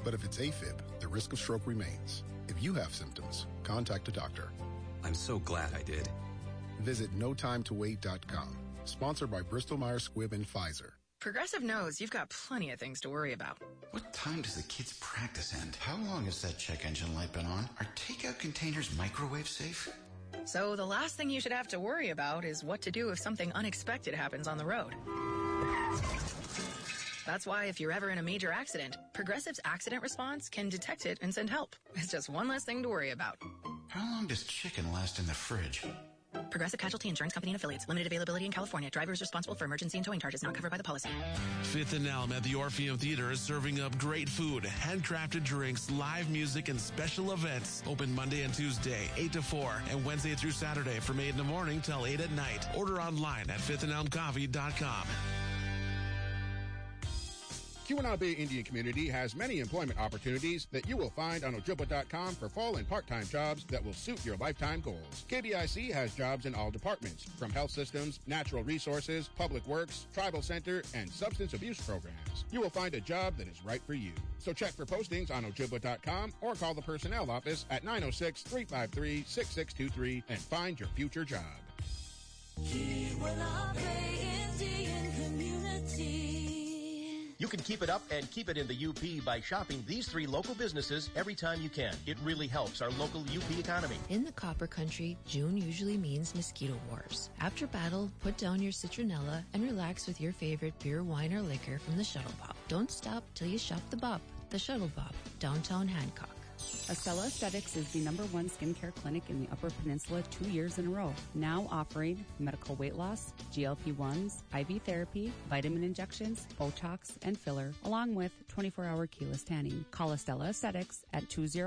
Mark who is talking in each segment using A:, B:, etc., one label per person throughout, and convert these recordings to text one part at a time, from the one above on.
A: But if it's AFib, the risk of stroke remains. If you have symptoms, contact a doctor.
B: I'm so glad I did.
A: Visit notimetowait.com. Sponsored by Bristol-Myers Squibb and Pfizer.
C: Progressive knows you've got plenty of things to worry about.
D: What time does the kids' practice end? How long has that check engine light been on? Are takeout containers microwave safe?
C: So the last thing you should have to worry about is what to do if something unexpected happens on the road. That's why if you're ever in a major accident, Progressive's accident response can detect it and send help. It's just one less thing to worry about.
D: How long does chicken last in the fridge?
C: Progressive Casualty Insurance Company and Affiliates. Limited availability in California. Driver is responsible for emergency and towing charges not covered by the policy.
E: Fifth and Elm at the Orpheum Theater is serving up great food, handcrafted drinks, live music, and special events. Open Monday and Tuesday, 8 to 4, and Wednesday through Saturday from 8 in the morning till 8 at night. Order online at fifthandelmcoffee.com.
F: Keweenaw Bay Indian Community has many employment opportunities that you will find on Ojibwa.com for full and part-time jobs that will suit your lifetime goals. KBIC has jobs in all departments, from health systems, natural resources, public works, tribal center, and substance abuse programs. You will find a job that is right for you. So check for postings on Ojibwa.com or call the personnel office at 906-353-6623 and find your future job.
G: Keweenaw Bay Indian Community.
H: You can keep it up and keep it in the UP by shopping these 3 local businesses every time you can. It really helps our local UP economy.
I: In the Copper Country, June usually means mosquito wars. After battle, put down your citronella and relax with your favorite beer, wine, or liquor from the Shuttle Bop. Don't stop till you shop the Bop, the Shuttle Bop, downtown Hancock.
J: Estella Aesthetics is the #1 skincare clinic in the Upper Peninsula 2 years in a row. Now offering medical weight loss, GLP-1s, IV therapy, vitamin injections, Botox, and filler, along with 24-hour keyless tanning. Call Estella Aesthetics at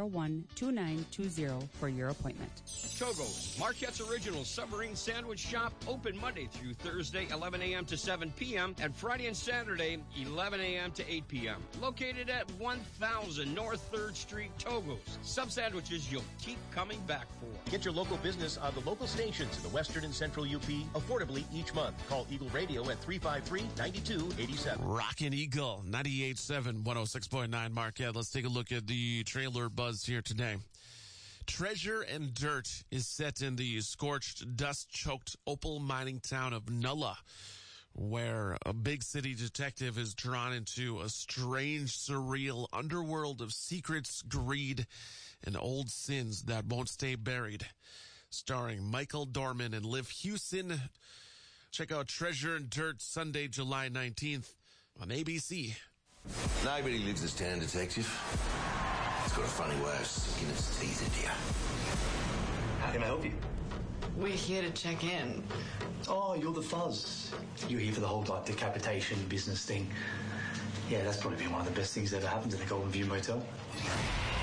J: 201-2920 for your appointment.
K: Togo's, Marquette's Original Submarine Sandwich Shop, open Monday through Thursday, 11 a.m. to 7 p.m., and Friday and Saturday, 11 a.m. to 8 p.m. Located at 1000 North 3rd Street, Togo's. Some sandwiches you'll keep coming back for.
H: Get your local business on the local stations in the Western and Central UP affordably each month. Call Eagle Radio at 353-9287.
E: Rockin' Eagle, 98.7, 106.9 Marquette. Let's take a look at the trailer buzz here today. Treasure and Dirt is set in the scorched, dust-choked opal mining town of Nulla, where a big city detective is drawn into a strange, surreal underworld of secrets, greed, and old sins that won't stay buried. Starring Michael Dorman and Liv Hewson. Check out Treasure and Dirt Sunday, July 19th on ABC.
L: Nobody lives this town, detective. It's got a funny way of sinking its teeth into you.
M: How can I help you?
N: We're here to check in.
M: Oh, you're the fuzz. You're here for the whole decapitation business thing. Yeah, that's probably been one of the best things that ever happened to the Golden View Motel.